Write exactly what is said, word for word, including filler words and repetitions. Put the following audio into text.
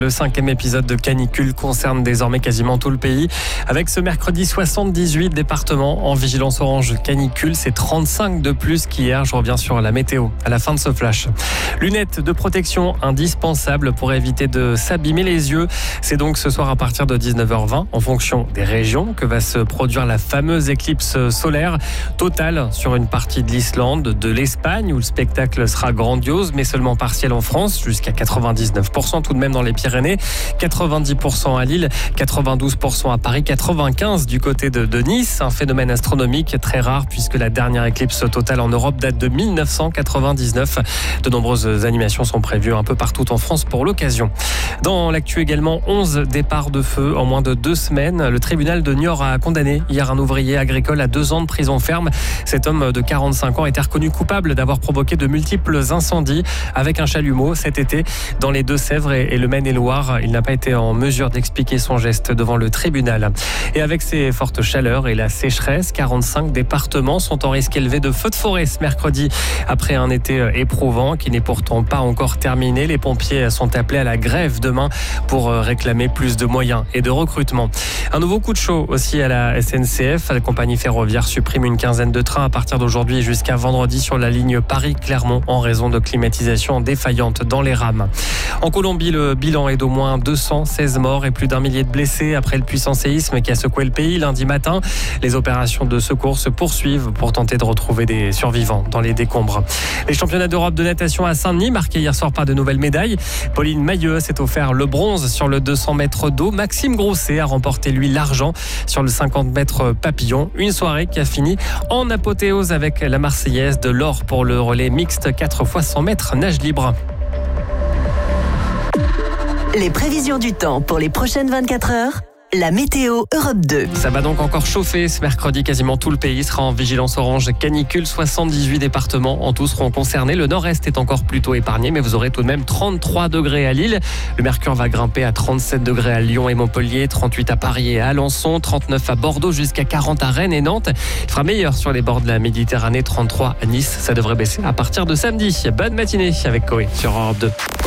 Le cinquième épisode de canicule concerne désormais quasiment tout le pays. Avec ce mercredi, soixante-dix-huit départements en vigilance orange canicule. C'est trente-cinq de plus qu'hier. Je reviens sur la météo à la fin de ce flash. Lunettes de protection indispensables pour éviter de s'abîmer les yeux. C'est donc ce soir à partir de dix-neuf heures vingt, en fonction des régions, que va se produire la fameuse éclipse solaire totale sur une partie de l'Islande, de l'Espagne, où le spectacle sera grandiose, mais seulement partiel en France, jusqu'à quatre-vingt-dix-neuf pour cent tout de même dans les Pyrénées. quatre-vingt-dix pour cent à Lille, quatre-vingt-douze pour cent à Paris, quatre-vingt-quinze pour cent du côté de, de Nice. Un phénomène astronomique très rare puisque la dernière éclipse totale en Europe date de mille neuf cent quatre-vingt-dix-neuf. De nombreuses animations sont prévues un peu partout en France pour l'occasion. Dans l'actu également, onze départs de feu en moins de deux semaines. Le tribunal de Niort a condamné hier un ouvrier agricole à deux ans de prison ferme. Cet homme de quarante-cinq ans était reconnu coupable d'avoir provoqué de multiples incendies avec un chalumeau cet été dans les Deux-Sèvres et le Maine-et-Loire. Il n'a pas été en mesure d'expliquer son geste devant le tribunal. Et avec ces fortes chaleurs et la sécheresse, quarante-cinq départements sont en risque élevé de feux de forêt ce mercredi. Après un été éprouvant qui n'est pourtant pas encore terminé, les pompiers sont appelés à la grève demain pour réclamer plus de moyens et de recrutement. Un nouveau coup de chaud aussi à la S N C F. La compagnie ferroviaire supprime une quinzaine de trains à partir d'aujourd'hui jusqu'à vendredi sur la ligne Paris-Clermont en raison de climatisation défaillante dans les rames. En Colombie, le bilan est d'au moins deux cent seize morts et plus d'un millier de blessés après le puissant séisme qui a secoué le pays lundi matin. Les opérations de secours se poursuivent pour tenter de retrouver des survivants dans les décombres. Les championnats d'Europe de natation à Saint-Denis, marqués hier soir par de nouvelles médailles. Pauline Mailleux s'est offert le bronze sur le deux cents mètres d'eau. Maxime Grousset a remporté lui l'argent sur le cinquante mètres papillon. Une soirée qui a fini en apothéose avec la Marseillaise, de l'or pour le relais mixte quatre fois cent mètres nage libre. Les prévisions du temps pour les prochaines vingt-quatre heures. La météo Europe deux. Ça va donc encore chauffer ce mercredi. Quasiment tout le pays sera en vigilance orange canicule. soixante-dix-huit départements en tout seront concernés. Le nord-est est encore plutôt épargné, mais vous aurez tout de même trente-trois degrés à Lille. Le mercure va grimper à trente-sept degrés à Lyon et Montpellier, trente-huit à Paris et à Alençon, trente-neuf à Bordeaux, jusqu'à quarante à Rennes et Nantes. Il fera meilleur sur les bords de la Méditerranée, trente-trois à Nice. Ça devrait baisser à partir de samedi. Bonne matinée avec Koé sur Europe deux.